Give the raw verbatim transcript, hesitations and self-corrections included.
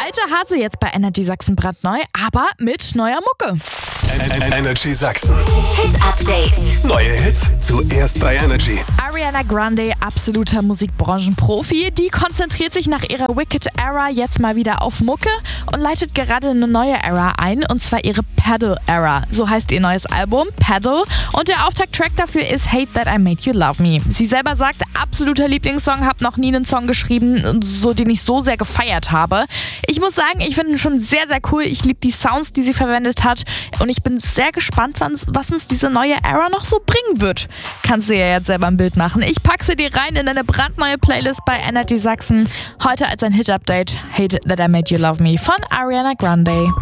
Alter Hase jetzt bei Energy Sachsen brandneu, aber mit neuer Mucke. Energy Sachsen. Hit Update. Neue Hits zuerst bei Energy. Ariana Grande, absoluter Musikbranchenprofi, die konzentriert sich nach ihrer Wicked Era jetzt mal wieder auf Mucke und leitet gerade eine neue Era ein, und zwar ihre Pedal Era. So heißt ihr neues Album, Pedal, und der Auftakttrack dafür ist Hate That I Made You Love Me. Sie selber sagt, absoluter Lieblingssong, hab noch nie einen Song geschrieben, so den ich so sehr gefeiert habe. Ich muss sagen, ich finde ihn schon sehr, sehr cool. Ich liebe die Sounds, die sie verwendet hat, und ich bin sehr gespannt, was uns diese neue Era noch so bringen wird. Kannst du ja jetzt selber ein Bild machen. Ich packe sie dir rein in deine brandneue Playlist bei Energy Sachsen. Heute als ein Hit-Update, Hate That I Made You Love Me von Ariana Grande.